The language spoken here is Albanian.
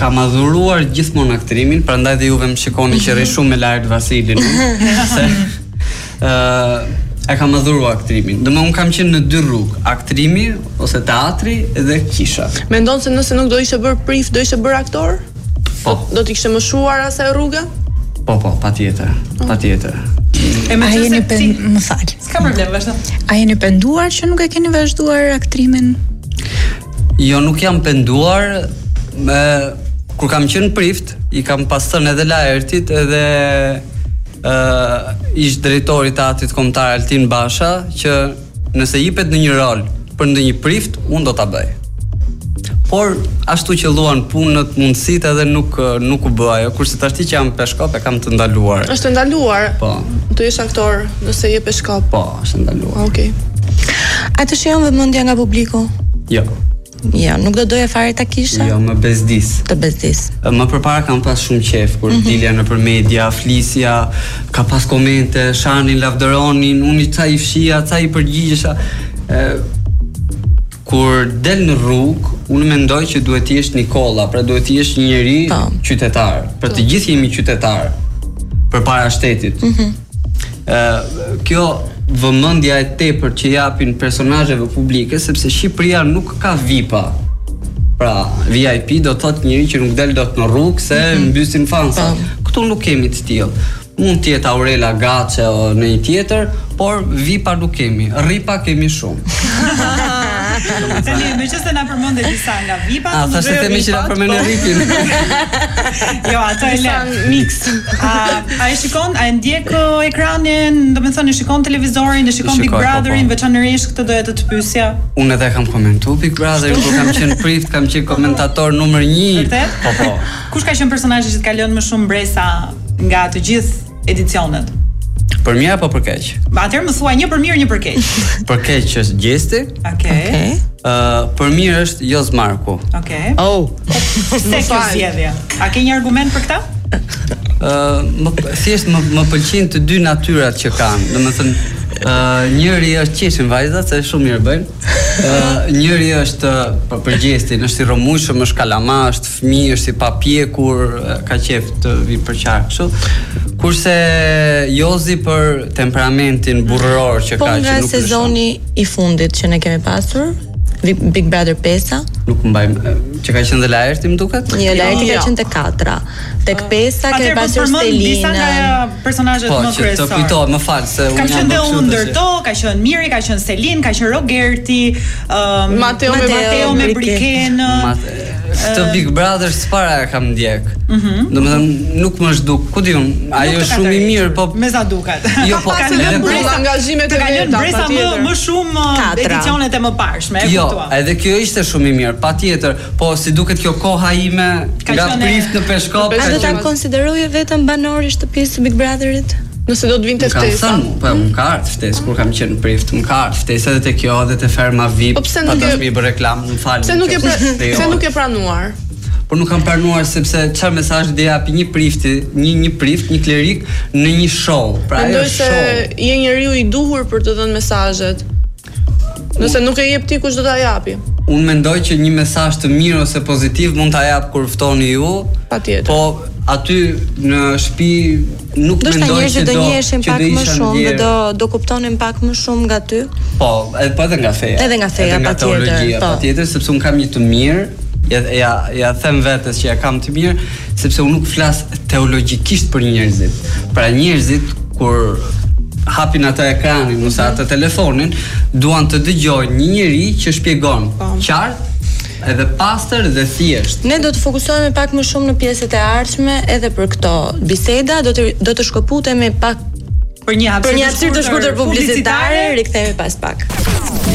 kam adhuruar gjithmonë aktrimin, prandaj dhe juve më shikoni që rri shumë me lart Vasilin, se e kam adhuruar aktrimin. Unë kam qenë në dy rrugë, aktrimi ose teatri dhe kisha. Mendon se nëse nuk do ishe bërë prif, do ishe bërë aktor? Po. Do t'i kishe mëshuar asaj rruga? Po, patjetër. A jeni më fal. S'ka problem, vazhdo. A jeni penduar që nuk e keni vazhduar aktrimin? Jo, nuk jam penduar. Kur kam qenë prift, i kam pasën edhe Laertit edhe ish drejtori i teatrit kombëtar Altin Basha, që nëse jepet në një rol për ndonjë prift, unë do ta bëj. Por ashtu që luan punët, mundësitë edhe nuk u bë ajo, kurse tashti që jam peshkop e kam të ndaluar. Është ndaluar? Po. Të jesh aktor nëse je peshkop? Po, është ndaluar. Okej. A të shijon vëmendja nga publiku? Jo. Jo, nuk do doja fare ta kisha? Jo, më bezdis. Të bezdis. Më përpara kam pas shumë qef, kur dilja nëpër media, flisja, ka pas komente, shanin, lavdëronin, unë ca i fshija, ca i përgjigjesha. Kur del në rrugë, unë mendoj që duhet të jesh Nikolla, pra duhet të jesh një njeri qytetar. Pra të gjithë jemi qytetar përpara shtetit. Kjo vëmendja e tepër që japin personazheve publike, sepse Shqipëria nuk ka VIP-a. Pra, VIP do thotë njëri që nuk del dot në rrugë se mbysin fansa. Këtu nuk kemi të tillë. Mund të jetë Aurela Gaçe o në një tjetër, por VIP-a nuk kemi. Rripa kemi shumë. Tani, meqense na përmendë disa nga VIP-at, thashë themi që na përmendë Rripin. Jo, ato e lë mix. A e shikon, a e ndjek ekranin, domethënë e shikon televizorin, e shikon Big Brotherin, veçanërisht këtë doja të pyesja. Unë edhe kam komentuar Big Brotherin, kur kam qenë prift, kam qenë komentator numër 1. Vërtet? Po. Kush ka qenë personazhi që të ka lënë më shumë bresa nga të gjithë edicionet? Për mirë apo për keq? Atëherë më thuaj një për mirë, një për keq. Për keq është Gjesti. Okej. Për mirë është Joz Marku. Okej. Se kjo zgjedhje. A ke një argument për këtë? Thjesht më pëlqejnë të dy natyrat që kanë. Domethënë, njëri është qeshin vajzat, se shumë mirë bëjnë. Njëri është për Gjestin, është i rrëmujshëm, është kalama, është fëmijë, është i papjekur, ka qejf të vi për qark kështu. Kurse Jozi për temperamentin burror që ka, që nuk është. Po nga sezoni i fundit që ne kemi pasur, Big Brother 5-a? Nuk mbaj, që ka qenë dhe Laerti më duket? Jo, Laerti ka qenë te 4-a. Tek 5-a kemi pasur Stelinën. Disa nga personazhet më kryesor. Po, që të kujtoj, më fal se unë jam dhe Ndërto, ka qenë Miri, ka qenë Selin, ka qenë Rogerti, Mateo me Briken. Këtë Big Brother s'para kam ndjek. Domethënë nuk më zhduk. Ku di unë, ajo është shumë i mirë, po me sa duket. Jo, po ka lënë bresa angazhimet e veta, patjetër. Më shumë edicionet e mëparshme, e kuptova. Edhe kjo ishte shumë i mirë, patjetër, po si duket kjo koha ime nga prift në Peshkop. A do ta konsideroje vetëm banor i shtëpisë së Big Brotherit? Nëse do të vinte ftesa. Po, më ka ardhur ftesë kur kam qenë në prift, më ka ardhur ftesë edhe te kjo edhe te ferma VIP. Pa dashmi bë reklam, më fal. Pse nuk e pranuar? Por nuk kam pranuar sepse çfarë mesazh do japi një prift, një klerik në një show. Pra ajo show. Mendoj se je njeriu i duhur për të dhënë mesazhet. Nëse nuk e jep ti, kush do ta japi? Unë mendoj që një mesazh të mirë ose pozitiv mund ta jap kur ftoni ju. Patjetër. Po aty në shtëpi nuk mendoj se do njiheshin pak më shumë dhe do kuptonin pak më shumë nga ty. Po edhe nga feja. Edhe nga feja, patjetër. Patjetër, sepse unë kam një të mirë. Ja them vetes që ja kam të mirë, sepse unë nuk flas teologjikisht për njerëzit. Pra njerëzit kur hapin atë ekranin ose atë telefonin, duan të dëgjojnë një njeri që shpjegon qartë, edhe pastër dhe thjesht. Ne do të fokusohemi pak më shumë në pjesët e ardhshme edhe për këto biseda, do të shkëputemi pak për një hapësirë të shkurtër publicitare, rikthehemi pas pak.